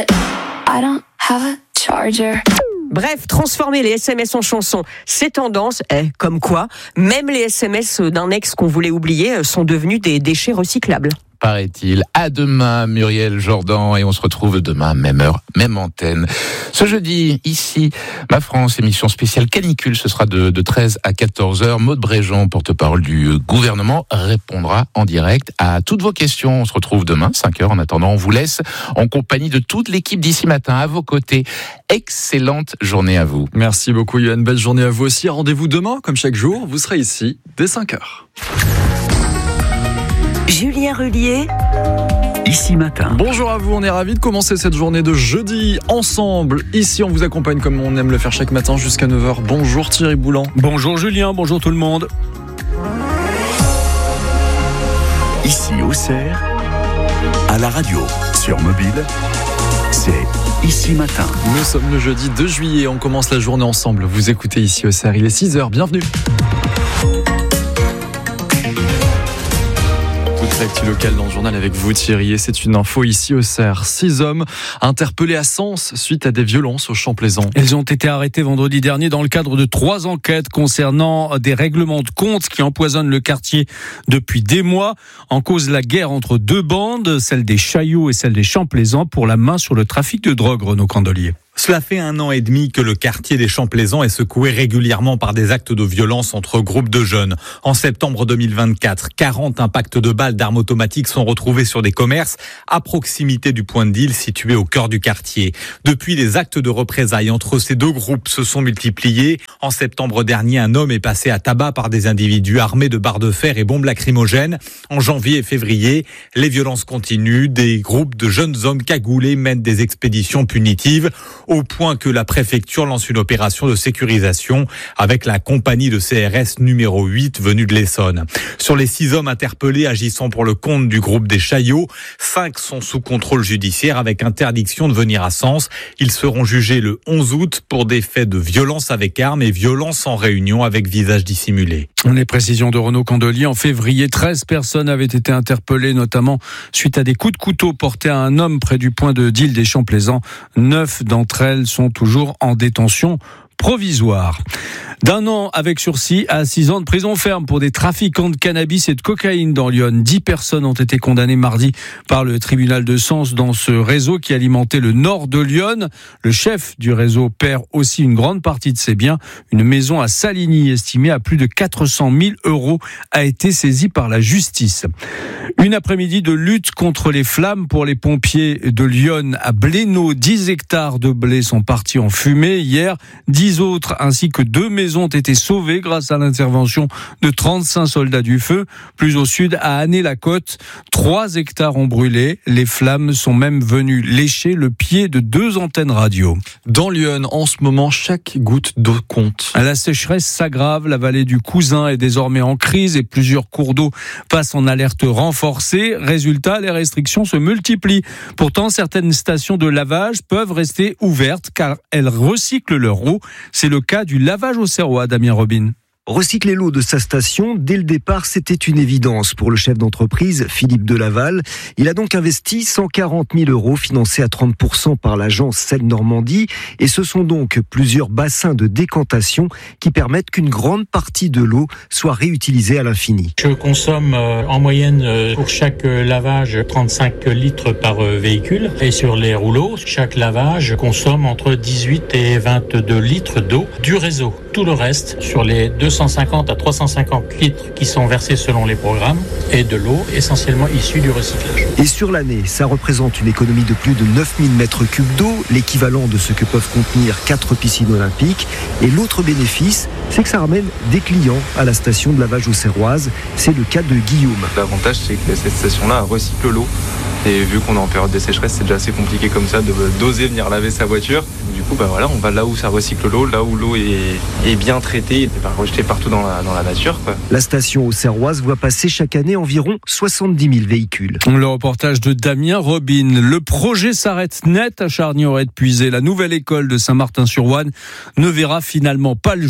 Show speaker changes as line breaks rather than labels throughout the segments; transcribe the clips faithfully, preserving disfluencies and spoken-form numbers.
I don't have a charger.
Bref, transformer les S M S en chansons, c'est tendance. Eh, comme quoi, même les S M S d'un ex qu'on voulait oublier sont devenus des déchets recyclables.
Paraît-il. À demain, Muriel Jordan, et on se retrouve demain, même heure, même antenne. Ce jeudi, ici, Ma France, émission spéciale canicule, ce sera de, de treize à quatorze heures. Maude Bréjean, porte-parole du gouvernement, répondra en direct à toutes vos questions. On se retrouve demain, cinq heures. En attendant, on vous laisse en compagnie de toute l'équipe d'ici matin à vos côtés. Excellente journée à vous.
Merci beaucoup, Yohan. Belle journée à vous aussi. Rendez-vous demain, comme chaque jour. Vous serez ici dès cinq heures.
Julien Rullier, Ici Matin.
Bonjour à vous, on est ravis de commencer cette journée de jeudi ensemble. Ici, on vous accompagne comme on aime le faire chaque matin jusqu'à neuf heures. Bonjour Thierry Boulan.
Bonjour Julien, bonjour tout le monde.
Ici Auxerre, à la radio, sur mobile, c'est Ici Matin.
Nous sommes le jeudi deux juillet, on commence la journée ensemble. Vous écoutez Ici Auxerre, il est six heures, bienvenue. L'actu locale dans le journal avec vous Thierry, et c'est une info ici au Cerf. Six hommes interpellés à Sens suite à des violences au Champ-Plaisant.
Ils ont été arrêtés vendredi dernier dans le cadre de trois enquêtes concernant des règlements de compte qui empoisonnent le quartier depuis des mois. En cause la guerre entre deux bandes, celle des Chaillots et celle des Champ-Plaisant, pour la main sur le trafic de drogue. Renaud Candelier.
Cela fait un an et demi que le quartier des Champs-Plaisant est secoué régulièrement par des actes de violence entre groupes de jeunes. En septembre deux mille vingt-quatre, quarante impacts de balles d'armes automatiques sont retrouvés sur des commerces à proximité du point de deal situé au cœur du quartier. Depuis, les actes de représailles entre ces deux groupes se sont multipliés. En septembre dernier, un homme est passé à tabac par des individus armés de barres de fer et bombes lacrymogènes. En janvier et février, les violences continuent. Des groupes de jeunes hommes cagoulés mènent des expéditions punitives, au point que la préfecture lance une opération de sécurisation avec la compagnie de C R S numéro huit venue de l'Essonne. Sur les six hommes interpellés agissant pour le compte du groupe des Chaillots, cinq sont sous contrôle judiciaire avec interdiction de venir à Sens. Ils seront jugés le onze août pour des faits de violence avec armes et violence en réunion avec visage dissimulé.
Les précisions de Renaud Candelier. En février, treize personnes avaient été interpellées, notamment suite à des coups de couteau portés à un homme près du point de deal des Champs-Plaisant. Neuf d'entre elles sont toujours en détention provisoire. D'un an avec sursis à six ans de prison ferme pour des trafiquants de cannabis et de cocaïne dans Lyon. Dix personnes ont été condamnées mardi par le tribunal de Sens dans ce réseau qui alimentait le nord de Lyon. Le chef du réseau perd aussi une grande partie de ses biens. Une maison à Saligny estimée à plus de quatre cent mille euros a été saisie par la justice. Une après-midi de lutte contre les flammes pour les pompiers de Lyon à Blénaud. dix hectares de blé sont partis en fumée hier. dix autres ainsi que deux maisons ont été sauvées grâce à l'intervention de trente-cinq soldats du feu. Plus au sud, à Année-la-Côte, trois hectares ont brûlé. Les flammes sont même venues lécher le pied de deux antennes radio.
Dans Lyon, en ce moment, chaque goutte d'eau compte.
La sécheresse s'aggrave. La vallée du Cousin est désormais en crise et plusieurs cours d'eau passent en alerte renforcée. Résultat, les restrictions se multiplient. Pourtant, certaines stations de lavage peuvent rester ouvertes car elles recyclent leur eau. C'est le cas du lavage au Serrois, Damien Robin.
Recycler l'eau de sa station, dès le départ, c'était une évidence pour le chef d'entreprise, Philippe Delaval. Il a donc investi cent quarante mille euros, financés à trente pour cent par l'agence Seine-Normandie. Et ce sont donc plusieurs bassins de décantation qui permettent qu'une grande partie de l'eau soit réutilisée à l'infini.
Je consomme euh, en moyenne euh, pour chaque euh, lavage trente-cinq litres par euh, véhicule. Et sur les rouleaux, chaque lavage consomme entre dix-huit et vingt-deux litres d'eau du réseau. Tout le reste, sur les deux cent cinquante à trois cent cinquante litres qui sont versés selon les programmes, et de l'eau essentiellement issue du recyclage.
Et sur l'année, ça représente une économie de plus de neuf mille mètres cubes d'eau, l'équivalent de ce que peuvent contenir quatre piscines olympiques. Et l'autre bénéfice, c'est que ça ramène des clients à la station de lavage aux Serroises. C'est le cas de Guillaume.
L'avantage, c'est que cette station-là recycle l'eau. Et vu qu'on est en période de sécheresse, c'est déjà assez compliqué comme ça de d'oser venir laver sa voiture. Du coup, bah voilà, on va là où ça recycle l'eau, là où l'eau est, est bien traitée et pas rejetée partout dans la, dans la nature, quoi.
La station aux Serroises voit passer chaque année environ soixante-dix mille véhicules.
Le reportage de Damien Robin. Le projet s'arrête net à Charnieret-Puisé. La nouvelle école de Saint-Martin-sur-Ouane ne verra finalement pas le jour. Le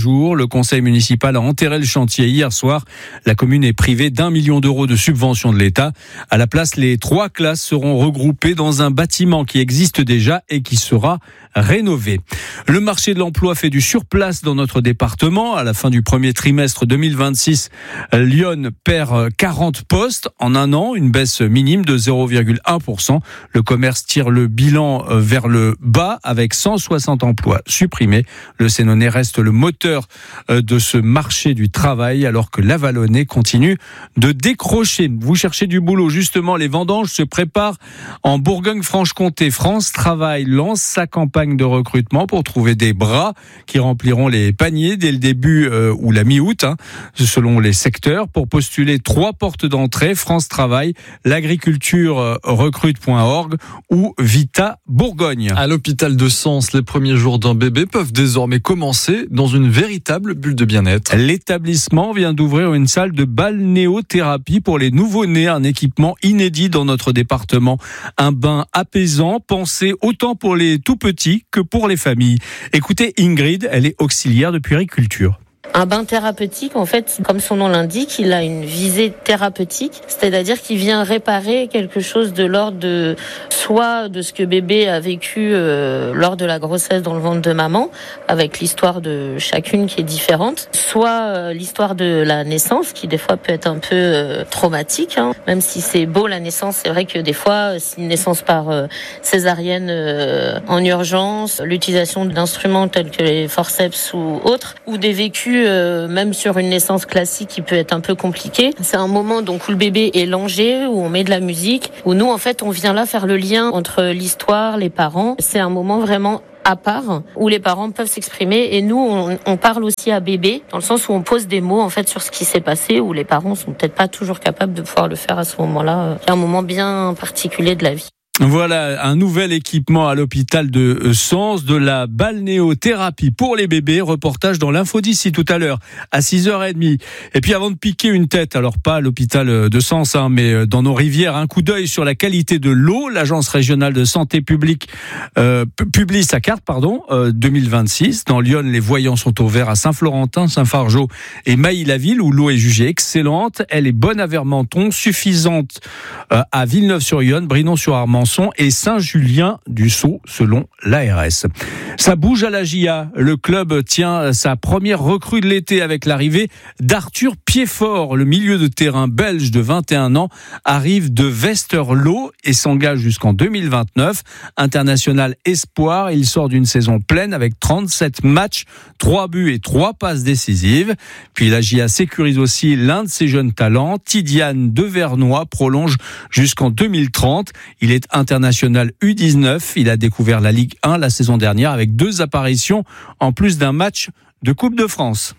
conseil municipal a enterré le chantier hier soir. La commune est privée d'un million d'euros de subvention de l'État. À la place, les trois classes seront regroupées dans un bâtiment qui existe déjà et qui sera rénové. Le marché de l'emploi fait du surplace dans notre département. À la fin du premier trimestre deux mille vingt-six, Lyon perd quarante postes en un an, une baisse minime de zéro virgule un pour cent. Le commerce tire le bilan vers le bas avec cent soixante emplois supprimés. Le Sénonais reste le moteur de ce marché du travail alors que l'Avalonnais continue de décrocher. Vous cherchez du boulot, justement, les vendanges se préparent en Bourgogne-Franche-Comté. France Travail lance sa campagne de recrutement pour trouver des bras qui rempliront les paniers dès le début euh, ou la mi-août, hein, selon les secteurs. Pour postuler, trois portes d'entrée: France Travail, l'agriculture recrute point org ou Vita Bourgogne.
À l'hôpital de Sens, les premiers jours d'un bébé peuvent désormais commencer dans une véritable bulle de bien-être.
L'établissement vient d'ouvrir une salle de balnéothérapie pour les nouveau-nés, un équipement inédit dans notre département. Un bain apaisant, pensé autant pour les tout-petits que pour les familles. Écoutez Ingrid, elle est auxiliaire de puériculture.
Un bain thérapeutique, en fait, comme son nom l'indique, il a une visée thérapeutique, c'est-à-dire qu'il vient réparer quelque chose de l'ordre de soit de ce que bébé a vécu euh, lors de la grossesse dans le ventre de maman, avec l'histoire de chacune qui est différente, soit euh, l'histoire de la naissance, qui des fois peut être un peu euh, traumatique, hein. Même si c'est beau la naissance, c'est vrai que des fois, c'est une naissance par euh, césarienne euh, en urgence, l'utilisation d'instruments tels que les forceps ou autres, ou des vécus Euh, même sur une naissance classique qui peut être un peu compliquée. C'est un moment donc où le bébé est langé, où on met de la musique, où nous en fait on vient là faire le lien entre l'histoire, les parents. C'est un moment vraiment à part où les parents peuvent s'exprimer et nous on, on parle aussi à bébé dans le sens où on pose des mots en fait sur ce qui s'est passé, où les parents sont peut-être pas toujours capables de pouvoir le faire à ce moment-là. C'est un moment bien particulier de la vie.
Voilà un nouvel équipement à l'hôpital de Sens, de la balnéothérapie pour les bébés. Reportage dans l'info d'ici tout à l'heure à six heures trente. Et puis avant de piquer une tête, alors pas à l'hôpital de Sens, hein, mais dans nos rivières, un coup d'œil sur la qualité de l'eau. L'agence régionale de santé publique euh, publie sa carte pardon, euh, deux mille vingt-six. Dans Lyon, les voyants sont au vert à Saint-Florentin, Saint-Fargeau et Mailly-la-Ville, où l'eau est jugée excellente. Elle est bonne à Vermenton, suffisante euh, à Villeneuve-sur-Yonne, Brinon-sur-Armançon et Saint-Julien-du-Sault, selon l'A R S. Ça bouge à la J A. Le club tient sa première recrue de l'été avec l'arrivée d'Arthur Piedfort. Le milieu de terrain belge de vingt et un ans arrive de Westerlo et s'engage jusqu'en deux mille vingt-neuf. International espoir, il sort d'une saison pleine avec trente-sept matchs, trois buts et trois passes décisives. Puis la J A sécurise aussi l'un de ses jeunes talents. Tidiane Devernois prolonge jusqu'en deux mille trente. Il est international U dix-neuf. Il a découvert la Ligue un la saison dernière avec deux apparitions en plus d'un match de Coupe de France.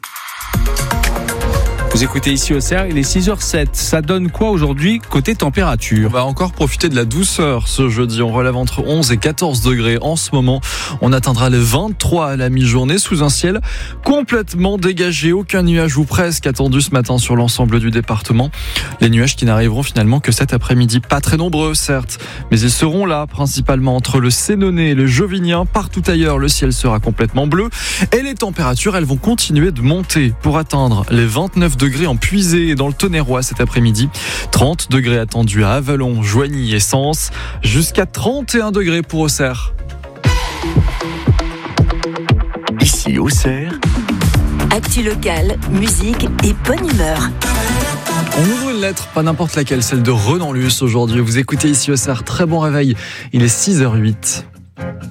Vous écoutez ici au Cerf, il est six heures zéro sept. Ça donne quoi aujourd'hui côté température?
On va encore profiter de la douceur ce jeudi. On relève entre onze et quatorze degrés en ce moment. On atteindra les vingt-trois à la mi-journée sous un ciel complètement dégagé. Aucun nuage ou presque attendu ce matin sur l'ensemble du département. Les nuages qui n'arriveront finalement que cet après-midi. Pas très nombreux certes, mais ils seront là principalement entre le Sénonais et le Jovinien. Partout ailleurs, le ciel sera complètement bleu. Et les températures, elles vont continuer de monter pour atteindre les vingt-neuf degrés en Puisée et dans le Tonnerrois cet après-midi. trente degrés attendus à Avallon, Joigny et Sens. Jusqu'à trente et un degrés pour Auxerre.
Ici Auxerre.
Actu locale, musique et bonne humeur.
On ouvre une lettre, pas n'importe laquelle, celle de Renan Luce aujourd'hui. Vous écoutez ici Auxerre, très bon réveil. Il est six heures huit.